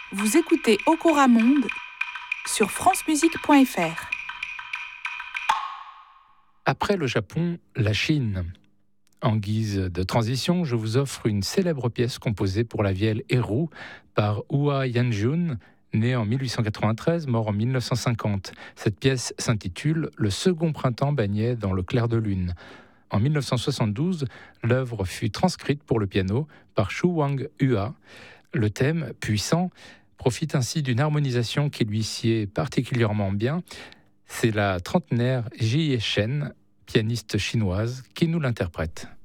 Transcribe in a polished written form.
Vous écoutez Okora Monde sur francemusique.fr. Après le Japon, la Chine. En guise de transition, je vous offre une célèbre pièce composée pour la vielle héros par Hua Yanjun, né en 1893, mort en 1950. Cette pièce s'intitule « Le second printemps baignait dans le clair de lune ». En 1972, l'œuvre fut transcrite pour le piano par Shu Wang-hua. Le thème, puissant, profite ainsi d'une harmonisation qui lui sied particulièrement bien. C'est la trentenaire Jie Shen, pianiste chinoise, qui nous l'interprète.